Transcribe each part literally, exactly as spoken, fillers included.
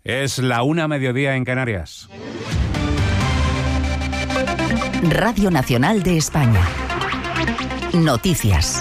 Es la una mediodía en Canarias. Radio Nacional de España. Noticias.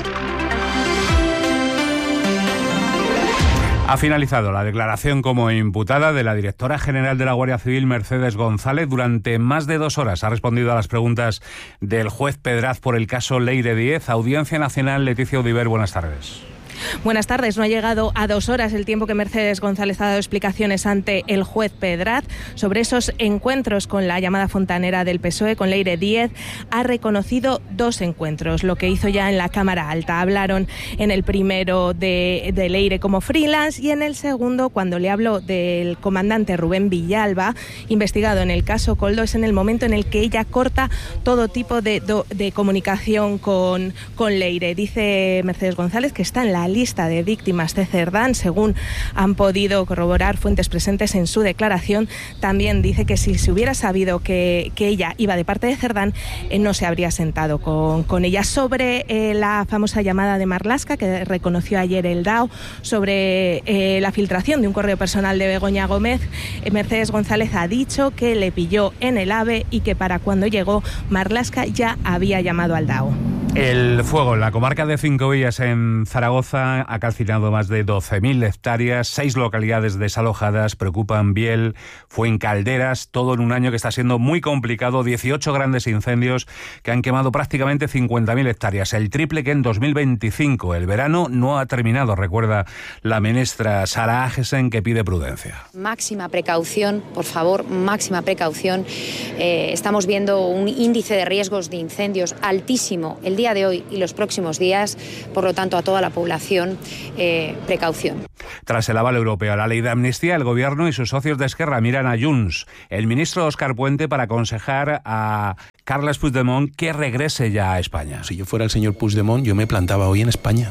Ha finalizado la declaración como imputada de la directora general de la Guardia Civil, Mercedes González. Durante más de dos horas ha respondido a las preguntas del juez Pedraz por el caso Leire Díez. Audiencia Nacional, Leticia Audiver, buenas tardes. Buenas tardes. No ha llegado a dos horas el tiempo que Mercedes González ha dado explicaciones ante el juez Pedraz sobre esos encuentros con la llamada fontanera del P S O E, con Leire Díez. Ha reconocido dos encuentros, lo que hizo ya en la Cámara Alta. Hablaron en el primero de, de Leire como freelance y en el segundo, cuando le habló del comandante Rubén Villalba, investigado en el caso Koldo, es en el momento en el que ella corta todo tipo de, de comunicación con, con Leire. Dice Mercedes González que está en la lista de víctimas de Cerdán, según han podido corroborar fuentes presentes en su declaración. También dice que si se hubiera sabido que, que ella iba de parte de Cerdán, eh, no se habría sentado con, con ella. Sobre eh, la famosa llamada de Marlaska, que reconoció ayer el D A O, sobre eh, la filtración de un correo personal de Begoña Gómez, eh, Mercedes González ha dicho que le pilló en el AVE y que para cuando llegó Marlaska ya había llamado al D A O. El fuego en la comarca de Cinco Villas, en Zaragoza, ha calcinado más de doce mil hectáreas, seis localidades desalojadas, preocupan Biel, Fuencalderas, todo en un año que está siendo muy complicado, dieciocho grandes incendios que han quemado prácticamente cincuenta mil hectáreas, el triple que en dos mil veinticinco. El verano no ha terminado, recuerda la ministra Sara Agesen, que pide prudencia. Máxima precaución, por favor, máxima precaución. Eh, estamos viendo un índice de riesgos de incendios altísimo el día de hoy y los próximos días, por lo tanto a toda la población, eh, precaución. Tras el aval europeo a la ley de amnistía, el Gobierno y sus socios de Esquerra miran a Junts. El ministro Óscar Puente para aconsejar a Carles Puigdemont que regrese ya a España. Si yo fuera el señor Puigdemont, yo me plantaba hoy en España,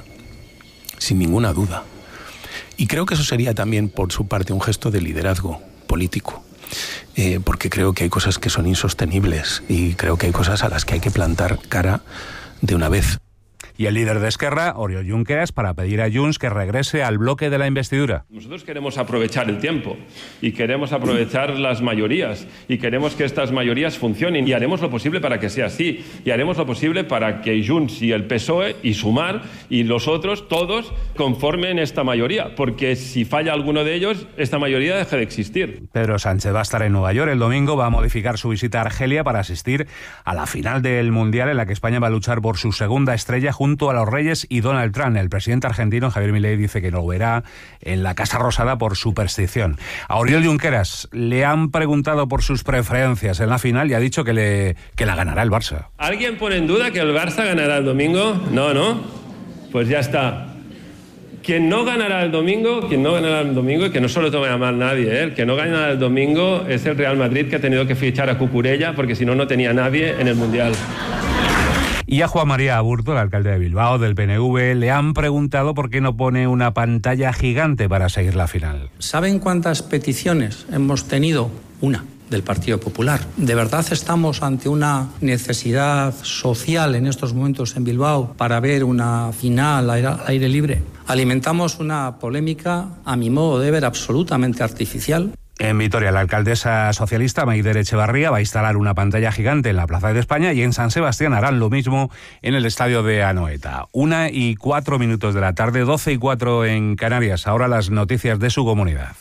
sin ninguna duda. Y creo que eso sería también por su parte un gesto de liderazgo político. Eh, porque creo que hay cosas que son insostenibles y creo que hay cosas a las que hay que plantar cara de una vez. Y el líder de Esquerra, Oriol Junqueras, para pedir a Junts que regrese al bloque de la investidura. Nosotros queremos aprovechar el tiempo y queremos aprovechar las mayorías y queremos que estas mayorías funcionen y haremos lo posible para que sea así y haremos lo posible para que Junts y el P S O E y Sumar y los otros, todos, conformen esta mayoría, porque si falla alguno de ellos, esta mayoría deja de existir. Pedro Sánchez va a estar en Nueva York el domingo, va a modificar su visita a Argelia para asistir a la final del Mundial en la que España va a luchar por su segunda estrella junto a los Reyes y Donald Trump. El presidente argentino, Javier Milei, dice que lo verá en la Casa Rosada por superstición. A Oriol Junqueras le han preguntado por sus preferencias en la final y ha dicho que, le, que la ganará el Barça. ¿Alguien pone en duda que el Barça ganará el domingo? No, ¿no? Pues ya está. Quien no ganará el domingo, quien no ganará el domingo, y que no se lo tome a mal nadie, ¿eh? El que no ganará el domingo es el Real Madrid, que ha tenido que fichar a Cucurella porque si no, no tenía nadie en el Mundial. Y a Juan María Aburto, el alcalde de Bilbao, del P N V, le han preguntado por qué no pone una pantalla gigante para seguir la final. ¿Saben cuántas peticiones hemos tenido? Una, del Partido Popular. ¿De verdad estamos ante una necesidad social en estos momentos en Bilbao para ver una final al aire libre? Alimentamos una polémica, a mi modo de ver, absolutamente artificial. En Vitoria, la alcaldesa socialista Maider Echevarría va a instalar una pantalla gigante en la Plaza de España y en San Sebastián harán lo mismo en el estadio de Anoeta. Una y cuatro minutos de la tarde, doce y cuatro en Canarias. Ahora las noticias de su comunidad.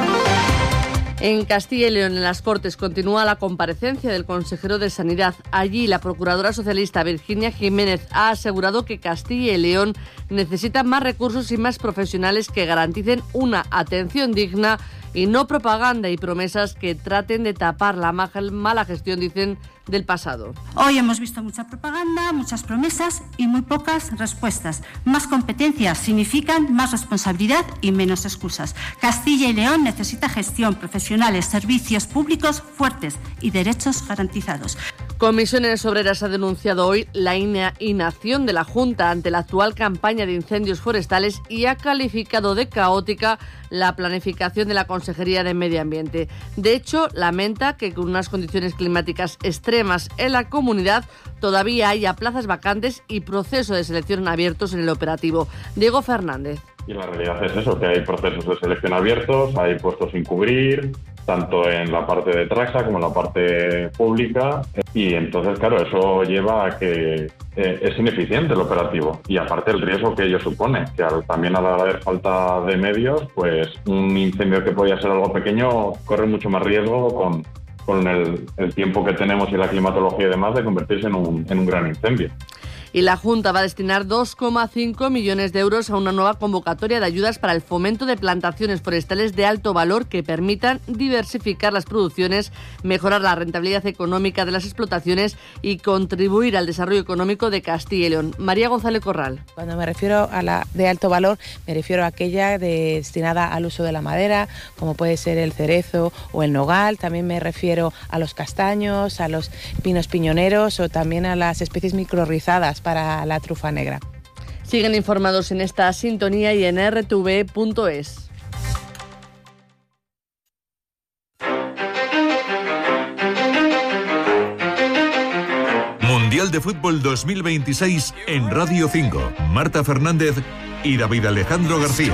En Castilla y León, en las Cortes, continúa la comparecencia del consejero de Sanidad. Allí, la procuradora socialista Virginia Jiménez ha asegurado que Castilla y León necesita más recursos y más profesionales que garanticen una atención digna y no propaganda y promesas que traten de tapar la mala gestión, dicen, del pasado. Hoy hemos visto mucha propaganda, muchas promesas y muy pocas respuestas. Más competencias significan más responsabilidad y menos excusas. Castilla y León necesita gestión, profesionales, servicios públicos fuertes y derechos garantizados. Comisiones Obreras ha denunciado hoy la inacción de la Junta ante la actual campaña de incendios forestales y ha calificado de caótica la planificación de la Consejería de Medio Ambiente. De hecho, lamenta que con unas condiciones climáticas extremas extremas en la comunidad, todavía haya plazas vacantes y proceso de selección abiertos en el operativo. Diego Fernández. Y la realidad es eso, que hay procesos de selección abiertos, hay puestos sin cubrir, tanto en la parte de Traxa como en la parte pública, y entonces, claro, eso lleva a que eh, es ineficiente el operativo, y aparte el riesgo que ello supone, que al, también a la hora de falta de medios, pues un incendio que podía ser algo pequeño corre mucho más riesgo con, con el, el tiempo que tenemos y la climatología y demás de convertirse en un, en un gran incendio. Y la Junta va a destinar dos coma cinco millones de euros a una nueva convocatoria de ayudas para el fomento de plantaciones forestales de alto valor que permitan diversificar las producciones, mejorar la rentabilidad económica de las explotaciones y contribuir al desarrollo económico de Castilla y León. María González Corral. Cuando me refiero a la de alto valor, me refiero a aquella de, destinada al uso de la madera, como puede ser el cerezo o el nogal. También me refiero a los castaños, a los pinos piñoneros o también a las especies microrrizadas para la trufa negra. Siguen informados en esta sintonía y en r t v punto es. Mundial de Fútbol dos mil veintiséis en Radio cinco. Marta Fernández y David Alejandro García.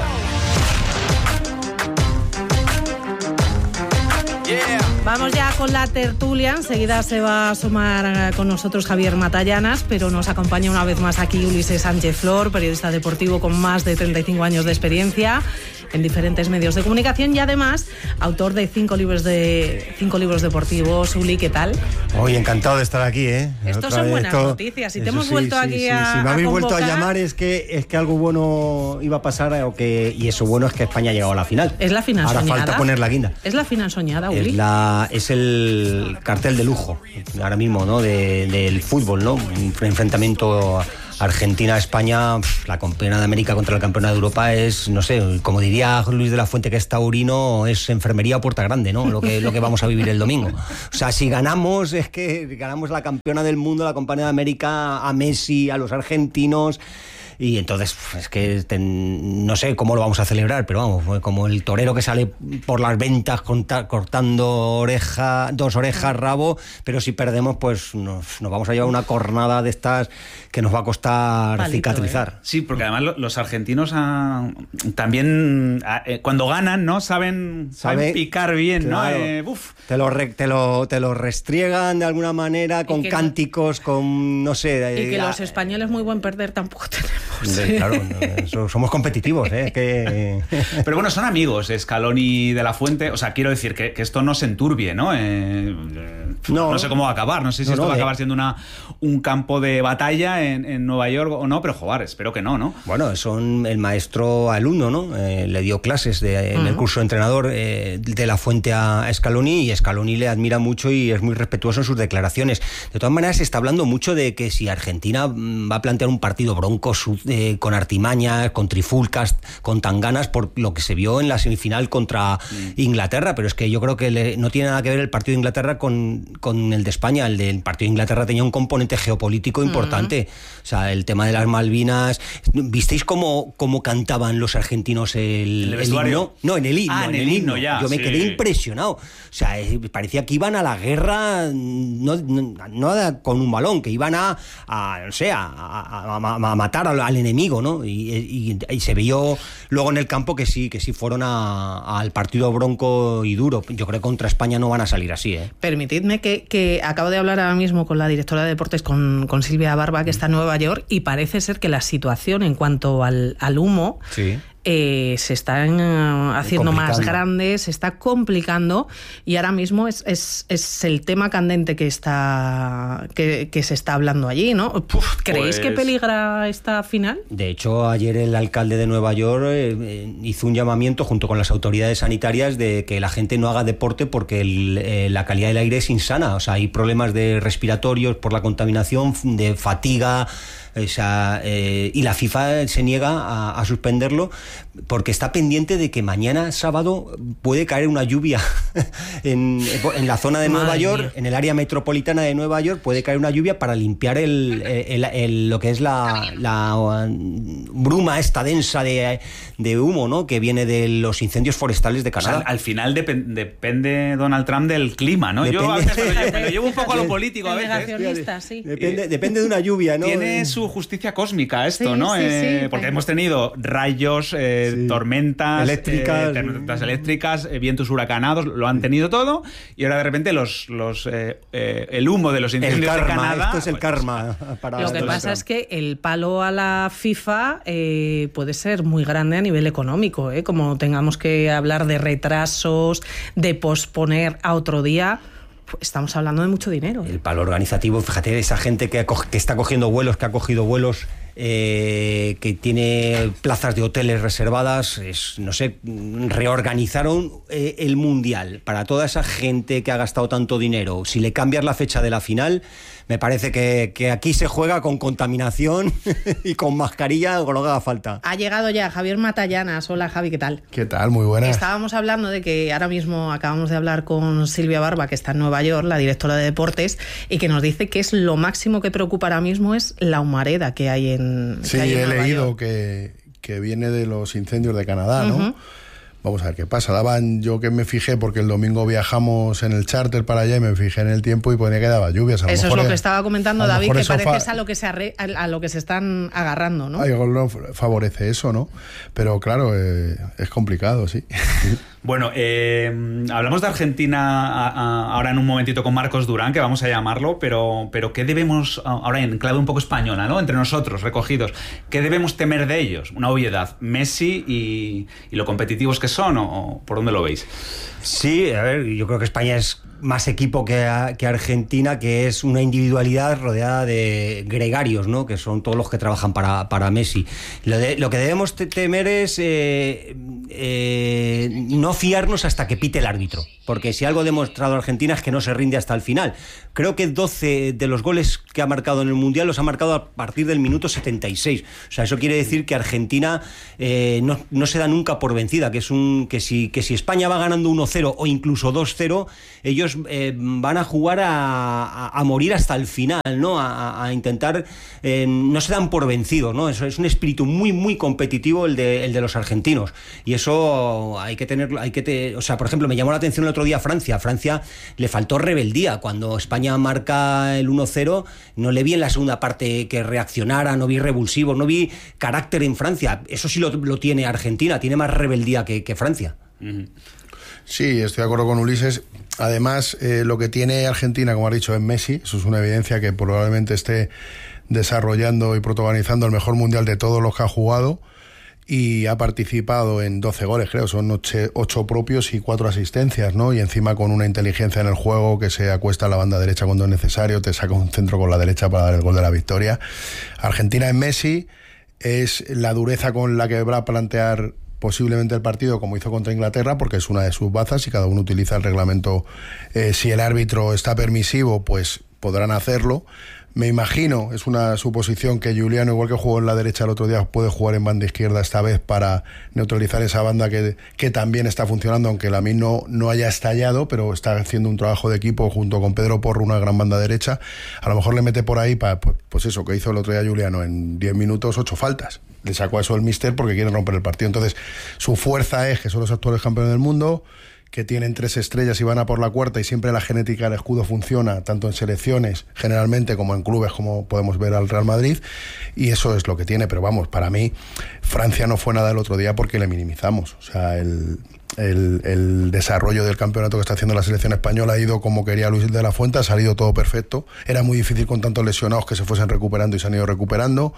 Vamos ya con la tertulia, enseguida se va a sumar con nosotros Javier Matallanas, pero nos acompaña una vez más aquí Ulises Sánchez Flor, periodista deportivo con más de treinta y cinco años de experiencia en diferentes medios de comunicación y además autor de cinco libros de cinco libros deportivos. Uli, ¿qué tal? Hoy encantado de estar aquí, ¿eh? Estos son buenas esto, noticias. Si te hemos sí, vuelto sí, aquí sí, a Si me habéis a vuelto a llamar es que es que algo bueno iba a pasar o que y eso bueno es que España ha llegado a la final. Es la final Ahora soñada. Ahora falta poner la guinda. Es la final soñada, Uli. Es, la, es el cartel de lujo ahora mismo, ¿no? De, del fútbol, ¿no? Un enfrentamiento Argentina-España, la campeona de América contra la campeona de Europa es, no sé, como diría Luis de la Fuente, que es taurino, es enfermería o puerta grande, ¿no? Lo que, lo que vamos a vivir el domingo. O sea, si ganamos, es que ganamos la campeona del mundo, la campeona de América, a Messi, a los argentinos. Y entonces, es que ten, no sé cómo lo vamos a celebrar, pero vamos, como el torero que sale por las ventas conta, cortando oreja, dos orejas, rabo, pero si perdemos, pues nos, nos vamos a llevar una cornada de estas que nos va a costar Palito, cicatrizar. ¿eh? Sí, porque además los argentinos ah, también, ah, eh, cuando ganan, ¿no? Saben, saben Sabe, picar bien, claro, ¿no? Eh, uf. Te lo, re, te, lo, te lo restriegan de alguna manera con cánticos, no, con, no sé... Y que eh, los españoles muy buen perder tampoco tenemos. De, claro, no, somos competitivos, ¿eh? Que... Pero bueno, son amigos, Scaloni y de la Fuente. O sea, quiero decir que, que esto no se enturbie, ¿no? Eh, no, no sé cómo va a acabar. No sé si no, esto no, va a acabar siendo una, un campo de batalla en, en Nueva York o no, pero jugar, espero que no, ¿no? Bueno, son el maestro alumno, ¿no? Eh, le dio clases de, en uh-huh. el curso de entrenador eh, de la Fuente a Scaloni, y Scaloni le admira mucho y es muy respetuoso en sus declaraciones. De todas maneras, se está hablando mucho de que si Argentina va a plantear un partido bronco, Eh, con artimañas, con trifulcas, con tanganas, por lo que se vio en la semifinal contra mm. Inglaterra, pero es que yo creo que le, no tiene nada que ver el partido de Inglaterra con, con el de España. El del partido de Inglaterra tenía un componente geopolítico importante. Mm. O sea, el tema de las Malvinas. ¿Visteis cómo, cómo cantaban los argentinos el, ¿El, el himno? No, en el himno. Ah, en, en el himno, ya. Yo me sí. quedé impresionado. O sea, eh, parecía que iban a la guerra no, no, no con un balón, que iban a, a no sé, a, a, a, a matar al, al enemigo, ¿no? Y, y, y se vio luego en el campo que sí, que sí fueron a, a, al partido bronco y duro. Yo creo que contra España no van a salir así, ¿eh? Permitidme que, que acabo de hablar ahora mismo con la directora de deportes, con, con Silvia Barba, que está en Nueva York, y parece ser que la situación en cuanto al, al humo... Sí. Eh, se están uh, haciendo más grandes, se está complicando, y ahora mismo es, es, es el tema candente que está que, que se está hablando allí, ¿no? Puf, ¿creéis pues... que peligra esta final? De hecho, ayer el alcalde de Nueva York eh, hizo un llamamiento junto con las autoridades sanitarias de que la gente no haga deporte porque el, eh, la calidad del aire es insana. O sea, hay problemas de respiratorios por la contaminación, de fatiga. O sea, eh, y la FIFA se niega a, a suspenderlo, porque está pendiente de que mañana sábado puede caer una lluvia en, en la zona de Nueva Madre York, mía. En el área metropolitana de Nueva York puede caer una lluvia para limpiar el, el, el, el lo que es la, la bruma esta densa de, de humo, ¿no? Que viene de los incendios forestales de Canadá. O sea, al final dep- depende Donald Trump del clima, ¿no? Depende. Yo a veces me lo, me lo llevo un poco a lo político a veces. Negacionista, sí. Depende, depende de una lluvia, ¿no? Tiene su justicia cósmica esto, sí, ¿no? Sí, eh, sí, porque sí. hemos tenido rayos, eh, sí. tormentas eléctricas, eh, tormentas eléctricas, eh, vientos huracanados, lo han tenido todo, y ahora de repente los, los eh, eh, el humo de los incendios el karma, de Canadá. Esto es el pues, karma. Para lo que pasa es que el palo a la FIFA eh, puede ser muy grande a nivel económico, ¿eh? Como tengamos que hablar de retrasos, de posponer a otro día. Estamos hablando de mucho dinero. El palo organizativo, fíjate, esa gente que, que está cogiendo vuelos, que ha cogido vuelos, eh, que tiene plazas de hoteles reservadas, es, no sé, reorganizaron eh, el Mundial para toda esa gente que ha gastado tanto dinero. Si le cambias la fecha de la final, me parece que, que aquí se juega con contaminación y con mascarilla, con lo que haga falta. Ha llegado ya Javier Matallanas. Hola, Javi, ¿qué tal? ¿Qué tal? Muy buenas. Estábamos hablando de que ahora mismo acabamos de hablar con Silvia Barba, que está en Nueva York, la directora de deportes, y que nos dice que es lo máximo que preocupa ahora mismo es la humareda que hay en Sí, que hay en he Nueva leído York. que, que viene de los incendios de Canadá, ¿no? Uh-huh. Vamos a ver qué pasa. Daban, yo que me fijé, porque el domingo viajamos en el charter para allá y me fijé en el tiempo y ponía que daba lluvias. A lo eso mejor es lo es, que estaba comentando a David, que eso parece fa- es a lo que se arre- a lo que se están agarrando, ¿no? Ay, no favorece eso, ¿no? Pero claro, eh, es complicado, sí. Bueno, eh, hablamos de Argentina a, a, ahora en un momentito con Marcos Durán, que vamos a llamarlo, pero, pero ¿qué debemos, ahora en clave un poco española, ¿no? Entre nosotros, recogidos, ¿qué debemos temer de ellos? Una obviedad, Messi y, y lo competitivos que son, o, o ¿por dónde lo veis? Sí, a ver, yo creo que España es más equipo que, a, que Argentina, que es una individualidad rodeada de gregarios, ¿no? Que son todos los que trabajan para, para Messi. Lo, de, lo que debemos te, temer es eh, eh, no fiarnos hasta que pite el árbitro, porque si algo ha demostrado Argentina es que no se rinde hasta el final. Creo que doce de los goles que ha marcado en el Mundial los ha marcado a partir del minuto setenta y seis. O sea, eso quiere decir que Argentina eh, no, no se da nunca por vencida, que es un que si, que si España va ganando uno cero o incluso dos cero, ellos Eh, van a jugar a, a, a morir hasta el final, ¿no? A, a intentar, eh, no se dan por vencidos, ¿no? Eso es un espíritu muy, muy competitivo el de, el de los argentinos. Y eso hay que tenerlo, hay que te, o sea, por ejemplo, me llamó la atención el otro día Francia. Francia le faltó rebeldía. Cuando España marca el uno cero, no le vi en la segunda parte que reaccionara, no vi revulsivo, no vi carácter en Francia. Eso sí lo, lo tiene Argentina, tiene más rebeldía que, que Francia. Uh-huh. Sí, estoy de acuerdo con Ulises. Además, eh, lo que tiene Argentina, como has dicho, es Messi. Eso es una evidencia, que probablemente esté desarrollando y protagonizando el mejor mundial de todos los que ha jugado, y ha participado en doce goles, creo, son ocho propios y cuatro asistencias, ¿no? Y encima con una inteligencia en el juego, que se acuesta a la banda derecha cuando es necesario, te saca un centro con la derecha para dar el gol de la victoria. Argentina en Messi es la dureza con la que va a plantear posiblemente el partido, como hizo contra Inglaterra, porque es una de sus bazas y cada uno utiliza el reglamento. Eh, si el árbitro está permisivo, pues podrán hacerlo. Me imagino, es una suposición, que Giuliano, igual que jugó en la derecha el otro día, puede jugar en banda izquierda esta vez para neutralizar esa banda que, que también está funcionando, aunque la misma no, no haya estallado, pero está haciendo un trabajo de equipo junto con Pedro Porro, una gran banda derecha. A lo mejor le mete por ahí para, pues, pues eso que hizo el otro día Giuliano, en diez minutos, ocho faltas. Le sacó a eso el míster porque quieren romper el partido. Entonces, su fuerza es que son los actuales campeones del mundo, que tienen tres estrellas y van a por la cuarta, y siempre la genética del escudo funciona, tanto en selecciones generalmente como en clubes, como podemos ver al Real Madrid, y eso es lo que tiene. Pero vamos, para mí Francia no fue nada el otro día porque le minimizamos. O sea, el, el, el desarrollo del campeonato que está haciendo la selección española ha ido como quería Luis de la Fuente, ha salido todo perfecto. Era muy difícil con tantos lesionados que se fuesen recuperando y se han ido recuperando.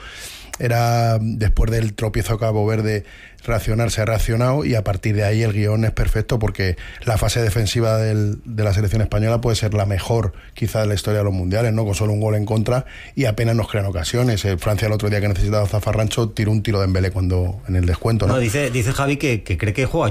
Era, después del tropiezo de Cabo Verde, reaccionar, se ha reaccionado, y a partir de ahí el guión es perfecto, porque la fase defensiva del, de la selección española puede ser la mejor quizá de la historia de los mundiales, ¿no? Con solo un gol en contra y apenas nos crean ocasiones. El Francia el otro día, que necesitaba Zafarrancho, tiró un tiro de Dembélé cuando en el descuento, ¿no? No, dice, dice Javi que, que cree que juega Giuliano. A mí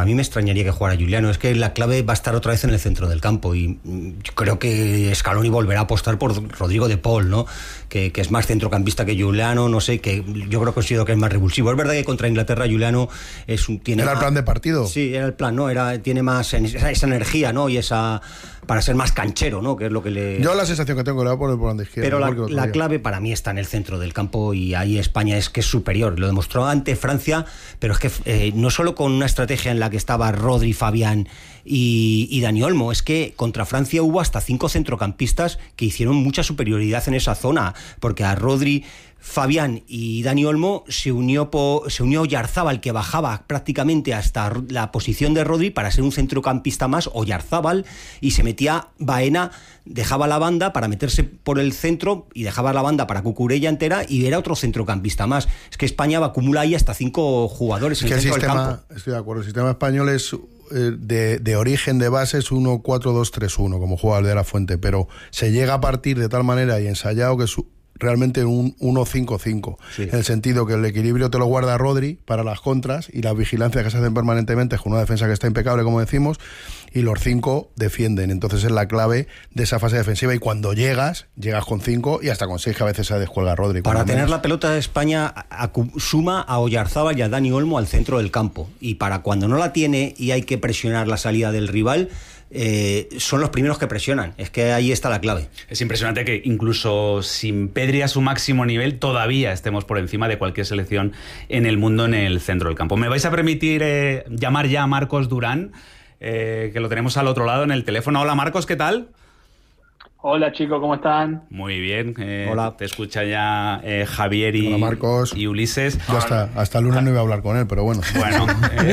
mí me extrañaría que jugara Giuliano. Es que la clave va a estar otra vez en el centro del campo y yo creo que Scaloni volverá a apostar por Rodrigo de Paul, ¿no? Que, que es más centrocampista que Giuliano, no sé, que yo creo que considero que es más revulsivo. Es verdad que contra Inglaterra Giuliano es un, tiene ¿Era más, el plan de partido? Sí, era el plan, ¿no? Era, tiene más esa, esa energía, ¿no? Y esa... para ser más canchero, ¿no? Que es lo que le... Yo la sensación que tengo le voy a poner por la izquierda. Pero la, la clave para mí está en el centro del campo y ahí España es que es superior. Lo demostró ante Francia, pero es que eh, no solo con una estrategia en la que estaba Rodri, Fabián y, y Dani Olmo, es que contra Francia hubo hasta cinco centrocampistas que hicieron mucha superioridad en esa zona, porque a Rodri, Fabián y Dani Olmo se unió po, se unió Oyarzábal, que bajaba prácticamente hasta la posición de Rodri para ser un centrocampista más, Oyarzábal, y se metía Baena, dejaba la banda para meterse por el centro y dejaba la banda para Cucurella entera y era otro centrocampista más. Es que España acumula ahí hasta cinco jugadores en el centro sistema, del campo. Estoy de acuerdo, el sistema español es eh, de, de origen, de base, es uno cuatro dos tres uno, como juega el de la Fuente, pero se llega a partir de tal manera y ensayado que su realmente un uno cinco cinco, sí. En el sentido que el equilibrio te lo guarda Rodri para las contras y las vigilancias que se hacen permanentemente con una defensa que está impecable, como decimos, y los cinco defienden. Entonces es la clave de esa fase defensiva y cuando llegas, llegas con cinco y hasta con seis que a veces se descuelga Rodri. Para tener menos. La pelota de España suma a Oyarzábal y a Dani Olmo al centro del campo y para cuando no la tiene y hay que presionar la salida del rival, Eh, son los primeros que presionan. Es que ahí está la clave. Es impresionante que incluso sin Pedri a su máximo nivel todavía estemos por encima de cualquier selección en el mundo en el centro del campo. ¿Me vais a permitir eh, llamar ya a Marcos Durán, eh, que lo tenemos al otro lado en el teléfono? Hola Marcos, ¿qué tal? Hola chicos, ¿cómo están? Muy bien. Eh, Hola. Te escucha ya eh, Javier y, Hola, Marcos. y Ulises. Yo hasta, hasta el lunes no iba a hablar con él, pero bueno. Bueno. Eh,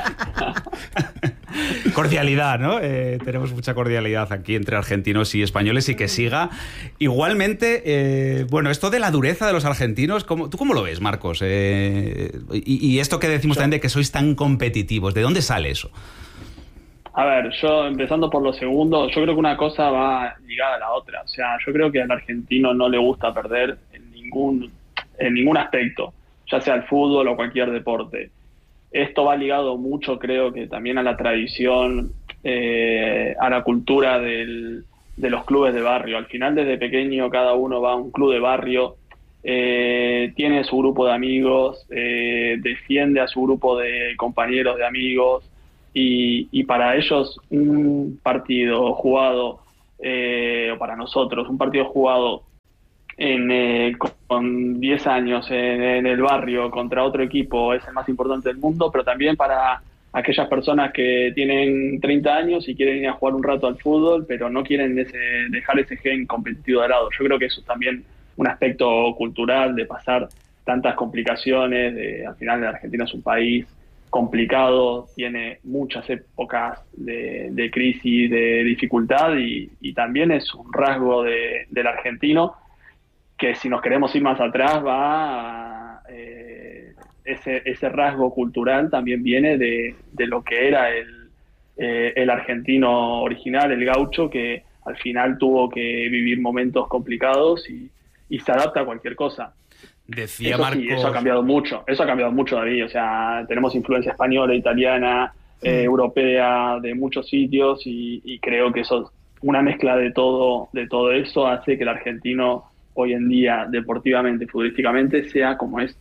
cordialidad, ¿no? Eh, tenemos mucha cordialidad aquí entre argentinos y españoles y que siga. Igualmente, eh, bueno, esto de la dureza de los argentinos, ¿cómo, ¿tú cómo lo ves, Marcos? Eh, y, y esto que decimos también de que sois tan competitivos, ¿de dónde sale eso? A ver, yo empezando por lo segundo, yo creo que una cosa va ligada a la otra. O sea, yo creo que al argentino no le gusta perder en ningún, en ningún aspecto, ya sea el fútbol o cualquier deporte. Esto va ligado mucho, creo que también a la tradición, eh, a la cultura del, de los clubes de barrio. Al final, desde pequeño, cada uno va a un club de barrio, eh, tiene su grupo de amigos, eh, defiende a su grupo de compañeros, de amigos, y, y para ellos un partido jugado, eh, o para nosotros, un partido jugado en, eh, con diez años en, en el barrio contra otro equipo es el más importante del mundo, pero también para aquellas personas que tienen treinta años y quieren ir a jugar un rato al fútbol, pero no quieren ese, dejar ese gen competitivo de lado. Yo creo que eso es también un aspecto cultural de pasar tantas complicaciones. De, al final, la Argentina es un país complicado, tiene muchas épocas de, de crisis, de dificultad, y, y también es un rasgo de, del argentino que, si nos queremos ir más atrás, va a, eh, ese, ese rasgo cultural también viene de, de lo que era el, eh, el argentino original, el gaucho, que al final tuvo que vivir momentos complicados y, y se adapta a cualquier cosa. Decía eso Marcos... sí, eso ha cambiado mucho, eso ha cambiado mucho, David. O sea, tenemos influencia española, italiana, sí. eh, europea, de muchos sitios, y, y creo que eso, una mezcla de todo, de todo eso hace que el argentino hoy en día, deportivamente, futbolísticamente, sea como es.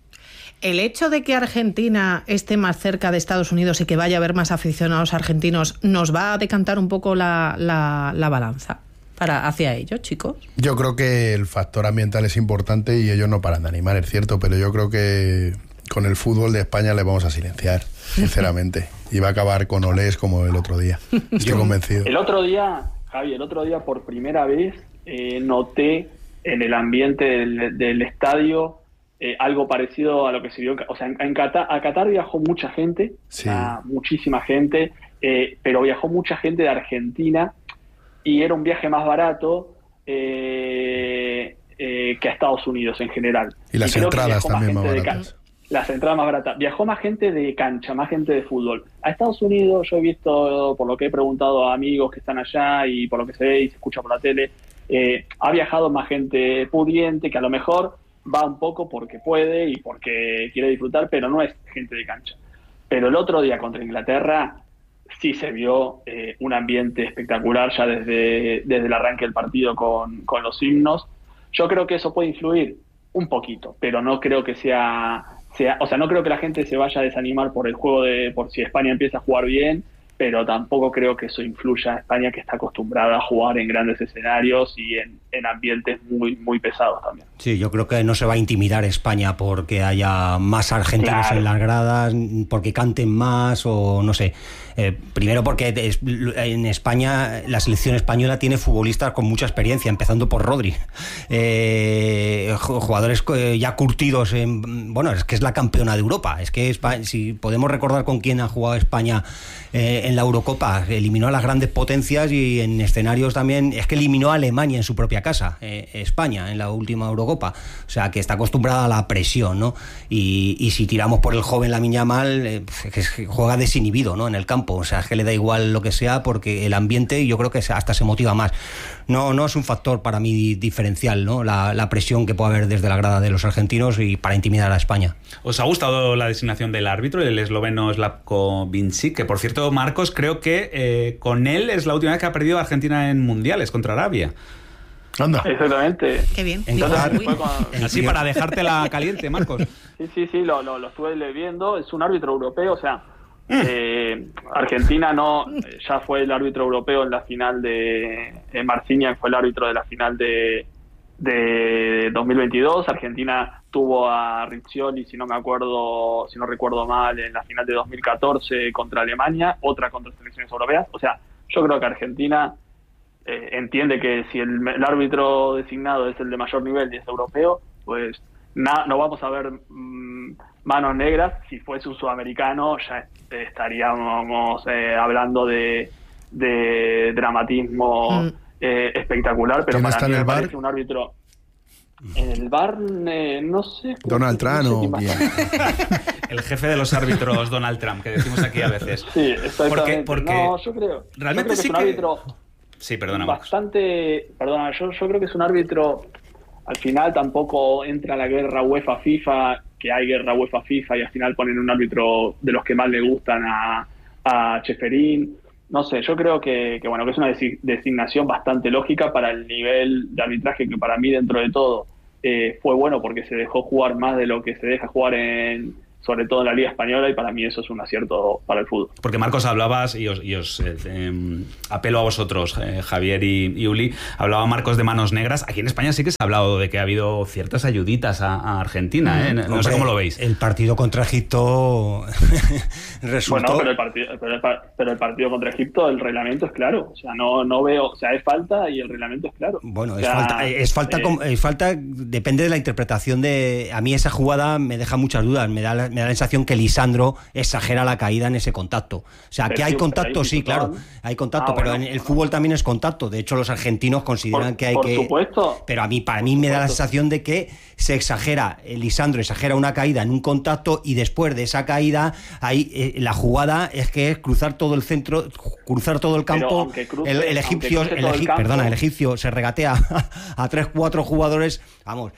El hecho de que Argentina esté más cerca de Estados Unidos y que vaya a haber más aficionados argentinos, ¿nos va a decantar un poco la, la, la balanza para hacia ellos, chicos? Yo creo que el factor ambiental es importante y ellos no paran de animar, es cierto, pero yo creo que con el fútbol de España le vamos a silenciar, sinceramente. Y va a acabar con olés como el otro día. Estoy convencido. El otro día, Javi, el otro día por primera vez eh, noté en el ambiente del, del estadio eh, algo parecido a lo que se vio. O sea, en, en Qatar, a Qatar viajó mucha gente, sí. a, muchísima gente, eh, pero viajó mucha gente de Argentina y era un viaje más barato eh, eh, que a Estados Unidos en general. Y las y entradas también más baratas. Las entradas más baratas. Viajó más gente de cancha, más gente de fútbol. A Estados Unidos yo he visto, por lo que he preguntado a amigos que están allá y por lo que se ve y se escucha por la tele, Eh, ha viajado más gente pudiente que a lo mejor va un poco porque puede y porque quiere disfrutar, pero no es gente de cancha. Pero el otro día contra Inglaterra sí se vio eh, un ambiente espectacular ya desde, desde el arranque del partido con, con los himnos. Yo creo que eso puede influir un poquito, pero no creo que sea, sea, o sea, no creo que la gente se vaya a desanimar por el juego de, por si España empieza a jugar bien, pero tampoco creo que eso influya a España, que está acostumbrada a jugar en grandes escenarios y en, en ambientes muy, muy pesados también. Sí, yo creo que no se va a intimidar España porque haya más argentinos claro. en las gradas, porque canten más o no sé. Eh, primero porque en España la selección española tiene futbolistas con mucha experiencia, empezando por Rodri. Eh, jugadores ya curtidos en... Bueno, es que es la campeona de Europa. Es que España, si podemos recordar con quién ha jugado España eh, en la Eurocopa, eliminó a las grandes potencias y en escenarios también... Es que eliminó a Alemania en su propia casa, eh, España, en la última Eurocopa. O sea, que está acostumbrada a la presión, ¿no? Y, y si tiramos por el joven Lamine Yamal, eh, que juega desinhibido, ¿no? En el campo. O sea, es que le da igual lo que sea porque el ambiente yo creo que hasta se motiva más. No, no es un factor para mí diferencial, ¿no? La, la presión que puede haber desde la grada de los argentinos y para intimidar a España. ¿Os ha gustado la designación del árbitro, el esloveno Slavko Vincic? Que por cierto, Marcos, creo que eh, con él es la última vez que ha perdido Argentina en mundiales contra Arabia. Anda. Exactamente. Qué bien. Entonces, fue con... Así para dejártela caliente, Marcos. Sí, sí, sí, lo, lo, lo estuve viendo. Es un árbitro europeo, o sea, eh, Argentina no, ya fue el árbitro europeo en la final de en Marciniak, fue el árbitro de la final de, de dos mil veintidós. Argentina tuvo a Riccioli, si no me acuerdo, si no recuerdo mal, en la final de dos mil catorce contra Alemania, otra contra selecciones europeas. O sea, yo creo que Argentina eh, entiende que si el, el árbitro designado es el de mayor nivel y es europeo, pues na, no vamos a ver mmm, manos negras. Si fuese un sudamericano ya eh, estaríamos eh, hablando de, de dramatismo mm. eh, espectacular, pero para mí me parece un árbitro... En el V A R, eh, no sé... Donald Trump o... El jefe de los árbitros, Donald Trump, que decimos aquí a veces. Sí, exactamente. Porque, porque no, yo creo, realmente yo creo que sí es un que... árbitro sí, perdona, bastante... Perdona, yo, yo creo que es un árbitro... Al final tampoco entra la guerra UEFA-FIFA, que hay guerra UEFA-FIFA y al final ponen un árbitro de los que más le gustan a, a Cheferín. No sé, yo creo que, que bueno que es una designación bastante lógica para el nivel de arbitraje que para mí dentro de todo eh, fue bueno porque se dejó jugar más de lo que se deja jugar en, sobre todo en la Liga Española, y para mí eso es un acierto para el fútbol. Porque Marcos, hablabas, y os, y os eh, eh, apelo a vosotros, eh, Javier y, y Uli, hablaba Marcos de manos negras. Aquí en España sí que se ha hablado de que ha habido ciertas ayuditas a, a Argentina, ¿eh? No, Hombre, sé cómo lo veis. El partido contra Egipto resultó... Bueno, pero el, partido, pero, el, pero el partido contra Egipto, el reglamento es claro. O sea, no, no veo... O sea, es falta y el reglamento es claro. Bueno, o es sea, falta, es falta, eh, es falta, depende de la interpretación de... A mí esa jugada me deja muchas dudas, me da la, me da la sensación que Lisandro exagera la caída en ese contacto. O sea, pero que hay contacto, sí, claro, hay contacto, ah, pero bueno, en el fútbol también es contacto. De hecho, los argentinos consideran por, que hay por que... Por supuesto. Pero a mí, para mí me da la sensación de que se exagera, Lisandro exagera una caída en un contacto y después de esa caída, ahí eh, la jugada es que es cruzar todo el centro, cruzar todo el campo. Cruce, el, el egipcio, el egip, el campo. Perdona, el egipcio se regatea a tres, cuatro jugadores. Vamos,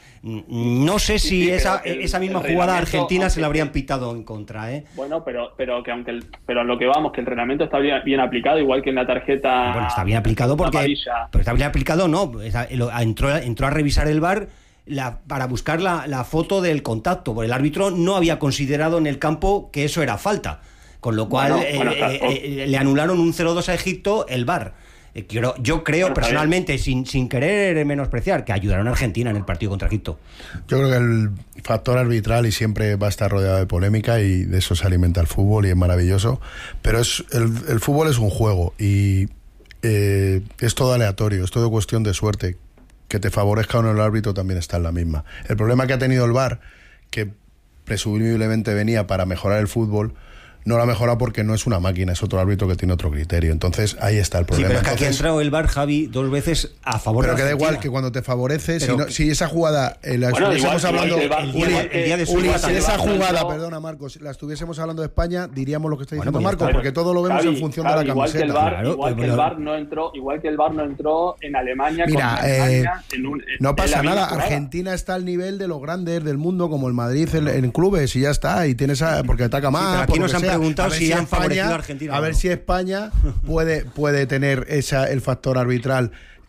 no sé si sí, sí, esa, el, esa misma jugada argentina se la habrían pitado en contra, ¿eh? Bueno, pero pero que aunque el, pero a lo que vamos, que el reglamento está bien, bien aplicado, igual que en la tarjeta. Bueno, está bien aplicado porque. Amarilla. Pero está bien aplicado, no. Entró, entró a revisar el V A R la, para buscar la, la foto del contacto, porque el árbitro no había considerado en el campo que eso era falta. Con lo cual bueno, eh, bueno, eh, eh, le anularon un cero dos a Egipto el V A R. Yo, yo creo bueno, personalmente, sin, sin querer menospreciar, que ayudaron a Argentina en el partido contra Egipto. Yo creo que el factor arbitral y siempre va a estar rodeado de polémica y de eso se alimenta el fútbol y es maravilloso, pero es el, el fútbol es un juego y eh, es todo aleatorio, es todo cuestión de suerte. Que te favorezca o no el árbitro también está en la misma. El problema que ha tenido el V A R, que presumiblemente venía para mejorar el fútbol, no la mejora porque no es una máquina, es otro árbitro que tiene otro criterio. Entonces ahí está el problema. Sí, pero es que Entonces, aquí ha entrado el V A R, Javi, dos veces a favor pero de Pero que da Argentina. igual, que cuando te favorece, si, no, si esa jugada eh, la bueno, estuviésemos igual, hablando... Igual, Uli, igual, el día de su Uli, Uli, si esa jugada, no, perdona Marcos, la estuviésemos hablando de España, diríamos lo que está diciendo bueno, Marcos, claro. porque todo lo vemos Javi, en función Javi, de la igual camiseta. Que el V A R, claro, igual, que el V A R no entró, igual que el V A R no entró en Alemania. Mira, Alemania eh, en un, en no pasa nada, jugada. Argentina está al nivel de los grandes del mundo, como el Madrid en, en clubes, y ya está, y tienes a, porque ataca más. Sí, pero aquí nos han sea, preguntado a ver si, si han España, favorecido a Argentina. A ver no. si España puede, puede tener esa, el factor arbitral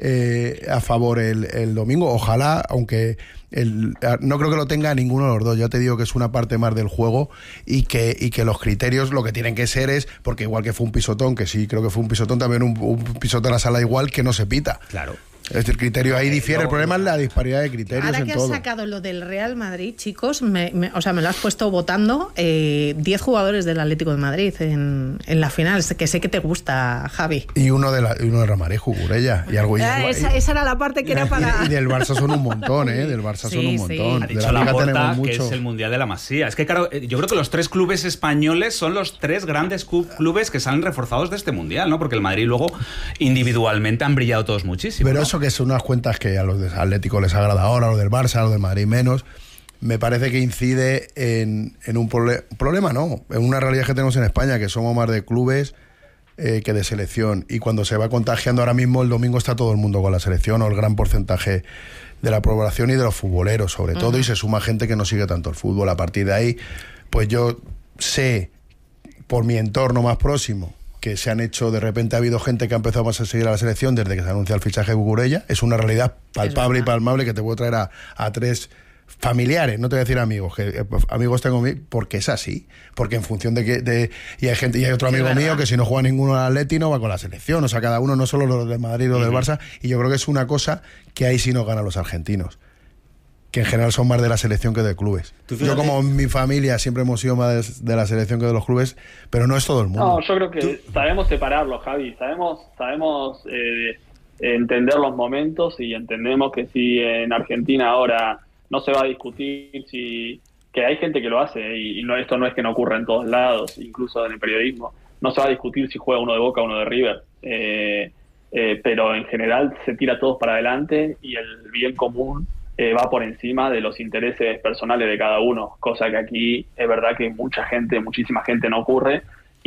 eh, a favor el, el domingo. Ojalá, aunque el, no creo que lo tenga ninguno de los dos. Ya te digo que es una parte más del juego y que, y que los criterios lo que tienen que ser es, porque igual que fue un pisotón, que sí creo que fue un pisotón, también un, un pisotón a la sala igual que no se pita. Claro. Es el criterio ahí difiere, el problema es la disparidad de criterios Ahora en que todo. has sacado lo del Real Madrid, chicos, me, me, o sea, me lo has puesto votando eh, diez jugadores del Atlético de Madrid en, en la final, que sé que te gusta, Javi. Y uno de la, y uno de Real Madrid, Cucurella. Y algo, y, Ah, esa, esa era la parte que era para... y, y del Barça son un montón, ¿eh? Del Barça Sí, son un sí. montón. Ha De dicho la Liga Laporta tenemos que mucho. es el Mundial de la Masía. Es que, claro, yo creo que los tres clubes españoles son los tres grandes clubes que salen reforzados de este Mundial, ¿no? Porque el Madrid luego individualmente han brillado todos muchísimo. Pero ¿no? eso que son unas cuentas que a los de Atlético les agrada ahora, a los del Barça, a los del Madrid menos, me parece que incide en, en un prole- problema, no, en una realidad que tenemos en España, que somos más de clubes eh, que de selección. Y cuando se va contagiando ahora mismo, el domingo está todo el mundo con la selección, o el gran porcentaje de la población y de los futboleros, sobre todo, uh-huh. y se suma gente que no sigue tanto el fútbol. A partir de ahí, pues yo sé, por mi entorno más próximo, que se han hecho, de repente ha habido gente que ha empezado más a seguir a la selección desde que se anuncia el fichaje de Cucurella. Es una realidad palpable y palmable que te puedo traer a, a tres familiares, no te voy a decir amigos, que eh, amigos tengo mí, porque es así, porque en función de que de, y hay gente y hay otro amigo sí, mío que si no juega ninguno al Atleti no va con la selección, o sea, cada uno, no solo los del Madrid o del Barça, y yo creo que es una cosa que ahí sí nos ganan los argentinos, que en general son más de la selección que de clubes. Yo, como en mi familia siempre hemos sido más de la selección que de los clubes, pero no es todo el mundo. No, yo creo que ¿Tú? sabemos separarlo, Javi, sabemos sabemos eh, entender los momentos, y entendemos que si en Argentina ahora no se va a discutir, si que hay gente que lo hace, y, y no, esto no es que no ocurra en todos lados, incluso en el periodismo, no se va a discutir si juega uno de Boca o uno de River, eh, eh, pero en general se tira todos para adelante y el bien común Eh, va por encima de los intereses personales de cada uno, cosa que aquí es verdad que mucha gente, muchísima gente no ocurre,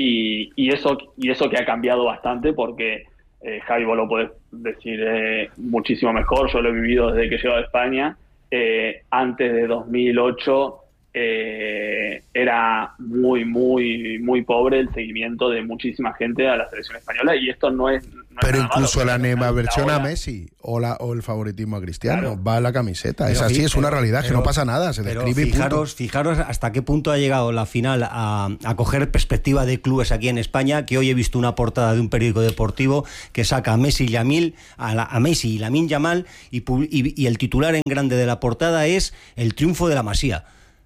y, y eso y eso que ha cambiado bastante, porque eh, Javi, vos lo podés decir eh, muchísimo mejor, yo lo he vivido desde que llego a España, eh, antes de dos mil ocho eh, era muy, muy, muy pobre el seguimiento de muchísima gente a la selección española, y esto no es... No pero es incluso malo, la animaversión a ola. Messi o, la, o el favoritismo a Cristiano, Claro. va a la camiseta. Pero es así, fi- es una pero- realidad, pero- que no pasa nada, se pero describe y punto. fijaros, fijaros hasta qué punto ha llegado la final a, a coger perspectiva de clubes aquí en España, que hoy he visto una portada de un periódico deportivo que saca a Messi y Yamil, a, la, a Messi y Lamine Yamal, y, pub- y, y el titular en grande de la portada es el triunfo de la Masía.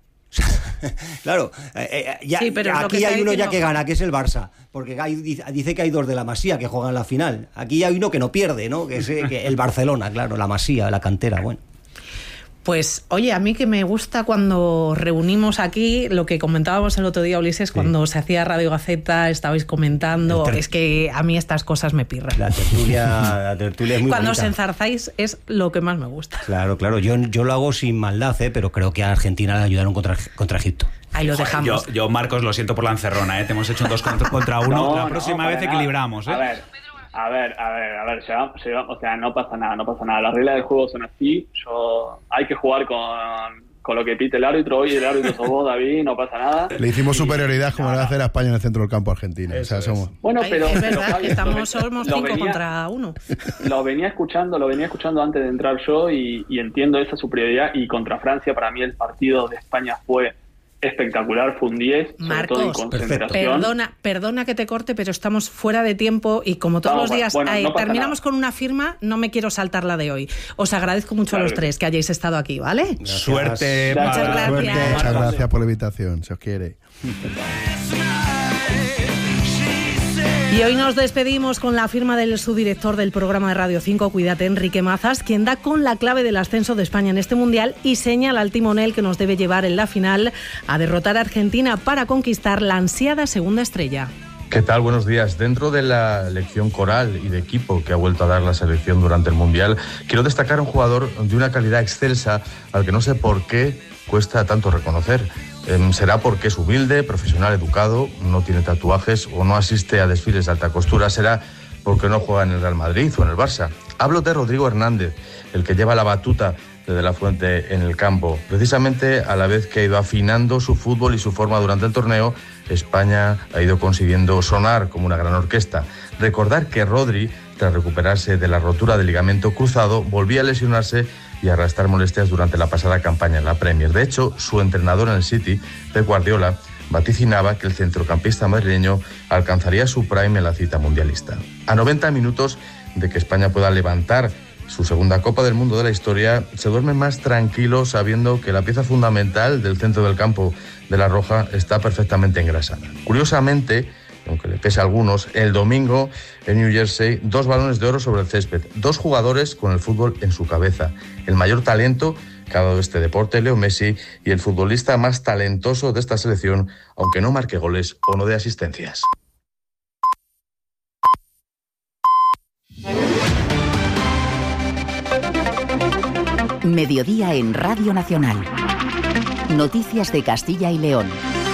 Claro, eh, eh, ya, Sí, pero es lo aquí que hay está uno ya diciendo- que gana, que es el Barça, porque hay- dice que hay dos de la Masía que juegan la final. Aquí hay uno que no pierde, ¿no? Que es eh, que el Barcelona, claro, la Masía, la cantera, bueno. Pues, oye, a mí que me gusta cuando reunimos aquí, lo que comentábamos el otro día, Ulises, cuando se hacía Radio Gaceta, estabais comentando, El ter- es que a mí estas cosas me pirran. La tertulia, la tertulia es muy Cuando bonita. os enzarzáis es lo que más me gusta. Claro, claro, yo, yo lo hago sin maldad, ¿eh? Pero creo que a Argentina le ayudaron contra, contra Egipto. Ahí lo dejamos. Yo, yo, Marcos, lo siento por la encerrona, ¿eh? Te hemos hecho un dos contra, contra uno. No, la no, próxima para vez nada. equilibramos, ¿eh? A ver, a ver, a ver, a ver, lleva- lleva- o sea, no pasa nada, no pasa nada. Las reglas del juego son así. Yo, hay que jugar con, con lo que pite el árbitro. Hoy el árbitro sos vos, David, no pasa nada. Le hicimos Y- superioridad como no, le va a no. hacer a España en el centro del campo a Argentina. O sea, somos... Bueno, Ay, pero es pero, verdad, Javi, estamos, lo- somos lo cinco venía- contra uno. Lo venía escuchando, lo venía escuchando antes de entrar yo, y, y entiendo esa superioridad. Y contra Francia, para mí el partido de España fue espectacular, fue un diez, sobre todo en Marcos, concentración. perdona, perdona que te corte, pero estamos fuera de tiempo y como todos No, los bueno, días bueno, eh, no pasa terminamos nada. con una firma, no me quiero saltar la de hoy. Os agradezco mucho Claro a los que tres que hayáis estado aquí, ¿vale? Suerte. Muchas para- gracias. Suerte, muchas gracias por la invitación, se os quiere. Y hoy nos despedimos con la firma del subdirector del programa de Radio cinco, Cuídate, Enrique Mazas, quien da con la clave del ascenso de España en este Mundial y señala al timonel que nos debe llevar en la final a derrotar a Argentina para conquistar la ansiada segunda estrella. ¿Qué tal? Buenos días. Dentro de la lección coral y de equipo que ha vuelto a dar la selección durante el Mundial, quiero destacar a un jugador de una calidad excelsa al que no sé por qué cuesta tanto reconocer. Eh, será porque es humilde, profesional, educado, no tiene tatuajes o no asiste a desfiles de alta costura. Será porque no juega en el Real Madrid o en el Barça. Hablo de Rodrigo Hernández, el que lleva la batuta de De La Fuente en el campo. Precisamente a la vez que ha ido afinando su fútbol y su forma durante el torneo, España ha ido consiguiendo sonar como una gran orquesta. Recordar que Rodri, tras recuperarse de la rotura del ligamento cruzado, volvía a lesionarse y a arrastrar molestias durante la pasada campaña en la Premier. De hecho, su entrenador en el City, Pep Guardiola, vaticinaba que el centrocampista madrileño alcanzaría su prime en la cita mundialista. A noventa minutos de que España pueda levantar su segunda Copa del Mundo de la historia, se duerme más tranquilo sabiendo que la pieza fundamental del centro del campo de la Roja está perfectamente engrasada. Curiosamente, aunque le pese a algunos, el domingo en New Jersey, dos balones de oro sobre el césped, dos jugadores con el fútbol en su cabeza. El mayor talento que ha dado este deporte, Leo Messi, y el futbolista más talentoso de esta selección, aunque no marque goles o no dé asistencias. Mediodía en Radio Nacional. Noticias de Castilla y León.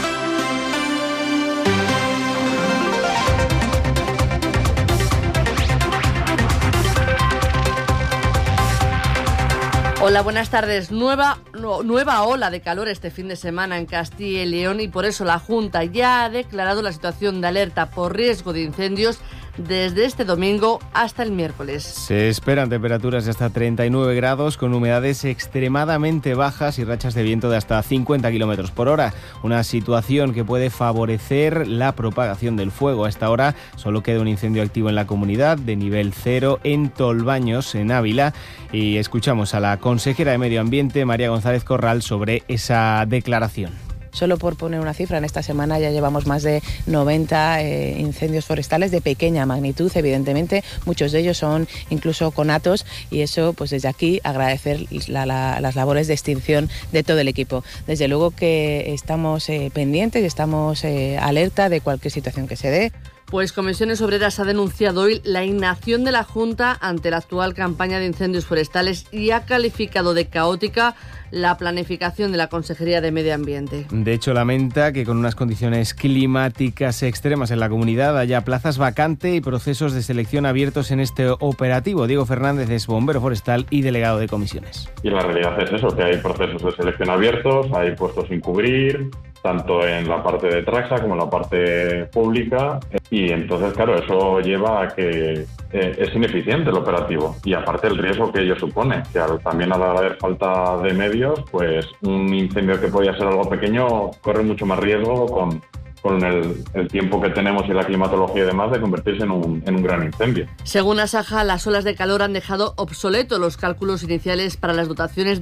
Hola, buenas tardes. Nueva, no, nueva ola de calor este fin de semana en Castilla y León y por eso la Junta ya ha declarado la situación de alerta por riesgo de incendios desde este domingo hasta el miércoles. Se esperan temperaturas de hasta treinta y nueve grados con humedades extremadamente bajas y rachas de viento de hasta cincuenta kilómetros por hora. Una situación que puede favorecer la propagación del fuego. A esta hora solo queda un incendio activo en la comunidad de nivel cero en Tolbaños, en Ávila. Y escuchamos a la consejera de Medio Ambiente, María González Corral, sobre esa declaración. Solo por poner una cifra, en esta semana ya llevamos más de noventa eh, incendios forestales de pequeña magnitud, evidentemente, muchos de ellos son incluso conatos y eso, pues desde aquí, agradecer la, la, las labores de extinción de todo el equipo. Desde luego que estamos eh, pendientes y estamos eh, alerta de cualquier situación que se dé. Pues Comisiones Obreras ha denunciado hoy la inacción de la Junta ante la actual campaña de incendios forestales y ha calificado de caótica la planificación de la Consejería de Medio Ambiente. De hecho, lamenta que con unas condiciones climáticas extremas en la comunidad haya plazas vacantes y procesos de selección abiertos en este operativo. Diego Fernández es bombero forestal y delegado de comisiones. Y la realidad es eso, que hay procesos de selección abiertos, hay puestos sin cubrir, tanto en la parte de Traxa como en la parte pública, y entonces, claro, eso lleva a que eh, es ineficiente el operativo, y aparte el riesgo que ello supone, que al, también al haber falta de medios, pues un incendio que podía ser algo pequeño corre mucho más riesgo con, con el, el tiempo que tenemos y la climatología y demás de convertirse en un, en un gran incendio. Según Asaja, las olas de calor han dejado obsoletos los cálculos iniciales para las dotaciones